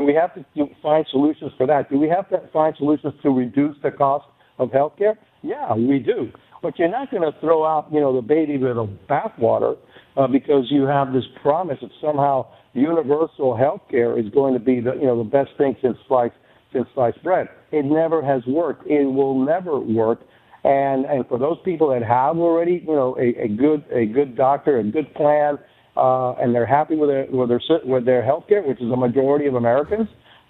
we have to find solutions for that? Do we have to find solutions to reduce the cost of healthcare? Yeah, we do. But you're not going to throw out, the baby with the bathwater because you have this promise that somehow universal healthcare is going to be the best thing since sliced bread. It never has worked. It will never work. And for those people that have already, a good doctor, a good plan, and they're happy with their health care, which is a majority of Americans,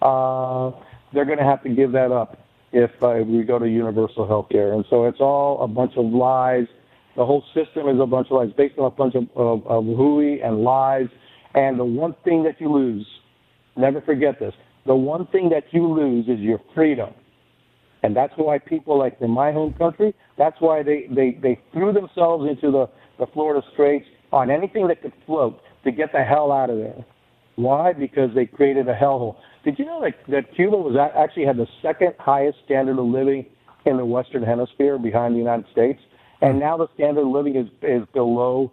they're going to have to give that up if we go to universal health care. And so it's all a bunch of lies. The whole system is a bunch of lies, based on a bunch of hooey and lies. And the one thing that you lose, never forget this, the one thing that you lose is your freedom. And that's why people like in my home country, that's why they threw themselves into the Florida Straits on anything that could float to get the hell out of there. Why? Because they created a hellhole. Did you know that Cuba actually had the second highest standard of living in the Western Hemisphere behind the United States? And now the standard of living is below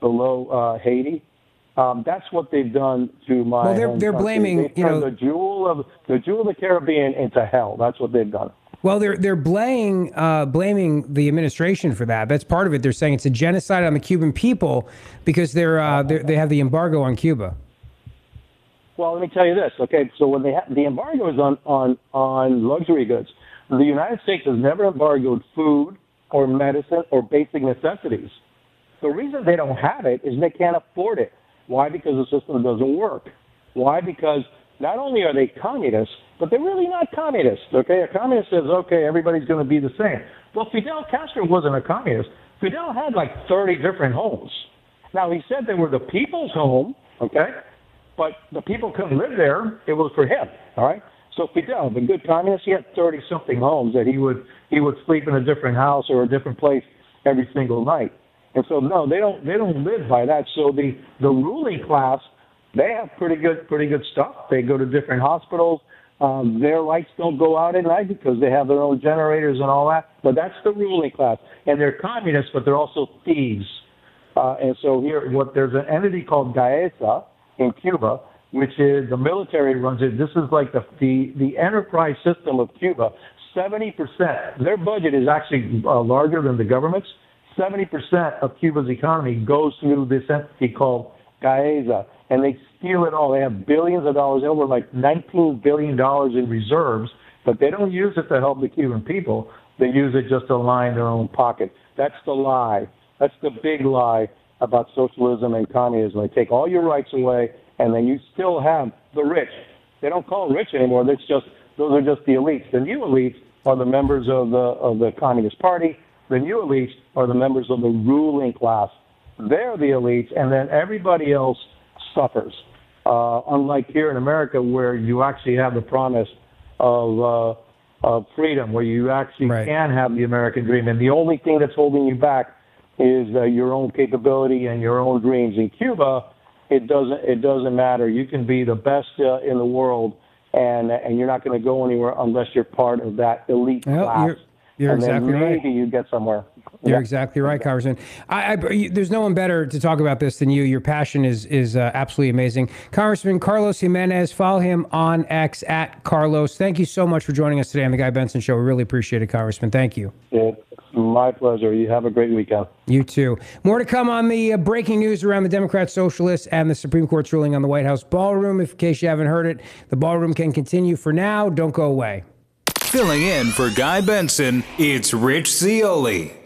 Haiti. That's what they've done to my home country. They're blaming, they turned the jewel of the Caribbean into hell. That's what they've done. Well, they're blaming the administration for that. That's part of it. They're saying it's a genocide on the Cuban people because they have the embargo on Cuba. Well, let me tell you this. Okay, so when the embargo is on luxury goods, the United States has never embargoed food or medicine or basic necessities. The reason they don't have it is they can't afford it. Why? Because the system doesn't work. Why? Because not only are they communists, but they're really not communists, okay? A communist says, okay, everybody's going to be the same. Well, Fidel Castro wasn't a communist. Fidel had like 30 different homes. Now, he said they were the people's home, okay? But the people couldn't live there. It was for him, all right? So Fidel, the good communist, he had 30-something homes that he would sleep in a different house or a different place every single night. And so, no, they don't live by that. So the ruling class, they have pretty good stuff. They go to different hospitals. Their lights don't go out at night because they have their own generators and all that. But that's the ruling class. And they're communists, but they're also thieves. And so there's an entity called Gaesa in Cuba, which is the military runs it. This is like the enterprise system of Cuba. 70%, their budget is actually larger than the government's. 70% of Cuba's economy goes through this entity called Gaesa, and they steal it all. They have billions of dollars, over like $19 billion in reserves, but they don't use it to help the Cuban people. They use it just to line their own pocket. That's the lie. That's the big lie about socialism and communism. They take all your rights away, and then you still have the rich. They don't call them rich anymore. Those are just the elites. The new elites are the members of the Communist Party. The new elites are the members of the ruling class. They're the elites, and then everybody else suffers. Unlike here in America, where you actually have the promise of freedom, where you actually can have the American dream, and the only thing that's holding you back is your own capability and your own dreams. In Cuba, it doesn't matter. You can be the best in the world, and you're not going to go anywhere unless you're part of that elite class. You're exactly right. Maybe you get somewhere. You're exactly right, Congressman. There's no one better to talk about this than you. Your passion is absolutely amazing. Congressman Carlos Gimenez, follow him on X at Carlos. Thank you so much for joining us today on The Guy Benson Show. We really appreciate it, Congressman. Thank you. It's my pleasure. You have a great weekend. You too. More to come on the breaking news around the Democrats, Socialists, and the Supreme Court's ruling on the White House ballroom. In case you haven't heard it, the ballroom can continue for now. Don't go away. Filling in for Guy Benson, it's Rich Zeoli.